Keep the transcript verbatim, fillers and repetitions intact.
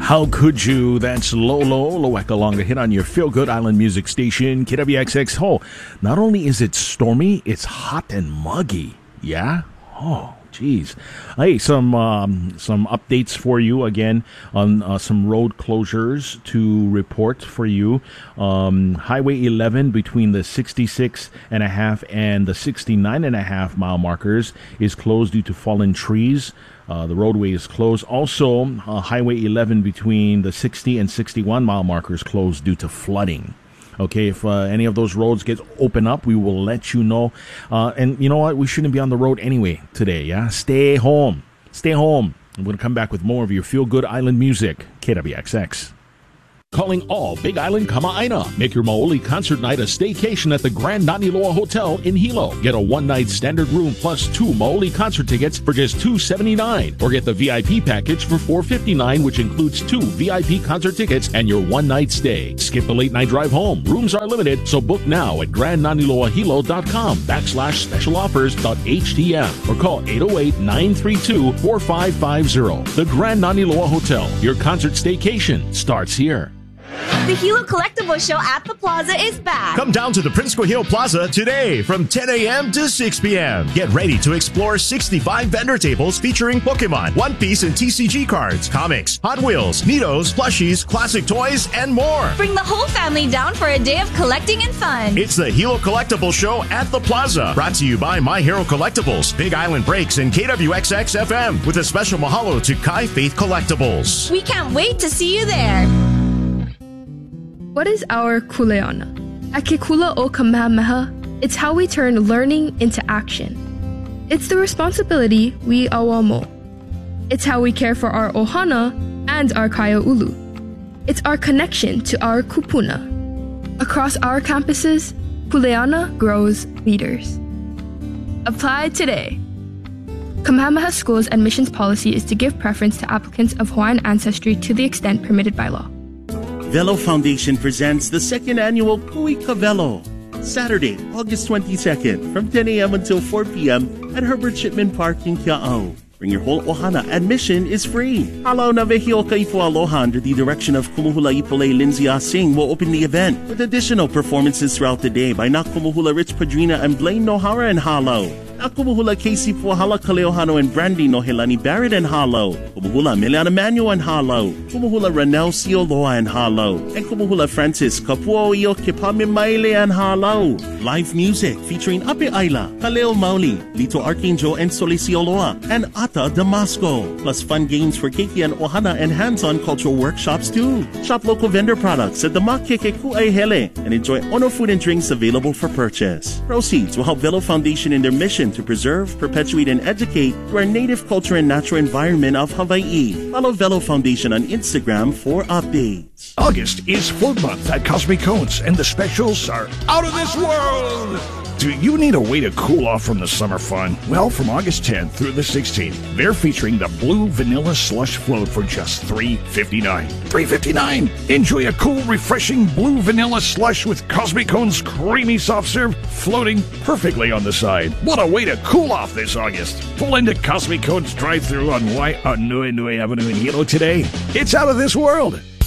How could you? That's Lolo Loeka along the hit on your Feel Good Island music station, K W X X. Oh, not only is it stormy, it's hot and muggy. Yeah? Oh, geez. Hey, some um, some updates for you again on uh, some road closures to report for you. Um, Highway eleven between the sixty-six and a half and the sixty-nine and a half mile markers is closed due to fallen trees. Uh, the roadway is closed. Also, uh, Highway eleven between the sixty and sixty-one mile markers closed due to flooding. Okay, if uh, any of those roads get open up, we will let you know. Uh, and you know what? We shouldn't be on the road anyway today, yeah? Stay home. Stay home. I'm going to come back with more of your Feel Good Island music. K W X X. Calling all Big Island Kamaaina. Make your Maoli concert night a staycation at the Grand Naniloa Hotel in Hilo. Get a one-night standard room plus two Maoli concert tickets for just two seventy-nine. Or get the V I P package for four fifty-nine, which includes two V I P concert tickets and your one-night stay. Skip the late-night drive home. Rooms are limited, so book now at grandnaniloahilo.com backslash special offers dot htm or call eight oh eight, nine three two, four five five zero. The Grand Naniloa Hotel. Your concert staycation starts here. The Hilo Collectible Show at the Plaza is back. Come down to the Prince Cohil Plaza today from ten a.m. to six p.m. Get ready to explore sixty-five vendor tables featuring Pokemon, One Piece, and T C G cards, comics, Hot Wheels, Neatos, plushies, classic toys, and more. Bring the whole family down for a day of collecting and fun. It's the Hilo Collectible Show at the Plaza. Brought to you by My Hero Collectibles, Big Island Breaks, and K W X X F M with a special mahalo to Kai Faith Collectibles. We can't wait to see you there. What is our kuleana? At Kekula o Kamehameha, it's how we turn learning into action. It's the responsibility we awamo. It's how we care for our ohana and our kaya ulu. It's our connection to our kupuna. Across our campuses, kuleana grows leaders. Apply today. Kamehameha School's admissions policy is to give preference to applicants of Hawaiian ancestry to the extent permitted by law. Velo Foundation presents the second annual Kui Ka Velo, Saturday, August twenty-second, from ten a.m. until four p.m. at Herbert Shipman Park in Kia'au. Bring your whole ohana. Admission is free. Halao na Vehio Kaipo Aloha under the direction of Kumuhula Ipolay Lindsay Ah Sing will open the event with additional performances throughout the day by Nakumuhula Rich Padrina and Blaine Nohara and Halao. Nakumuhula Casey Puahala Kaleohano and Brandy Nohelani Barrett and Halao. Kumuhula Miliana Manuel and Halao. Kumuhula Ranel Sioloa and Halao. And Kumuhula Francis Kapuoio Kipamimaile and Halao. Live music featuring Ape Aila, Kaleo Mauli, Lito Archangel and Solisioloa, and Ata Damasco. Plus fun games for Keiki and Ohana and hands-on cultural workshops too. Shop local vendor products at the Makeke Ku'ai and enjoy Ono food and drinks available for purchase. Proceeds will help Velo Foundation in their mission to preserve, perpetuate, and educate through our native culture and natural environment of Hawaii. Follow Velo Foundation on Instagram for updates. August is food month at Cosmic Cones, and the specials are out of this world! Do you need a way to cool off from the summer fun? Well, from August tenth through the sixteenth, they're featuring the Blue Vanilla Slush Float for just three fifty-nine. three fifty-nine! Enjoy a cool, refreshing Blue Vanilla Slush with Cosmic Cone's creamy soft serve floating perfectly on the side. What a way to cool off this August! Pull into Cosmic Cone's drive-thru on Waianui Avenue in Hilo today. It's out of this world!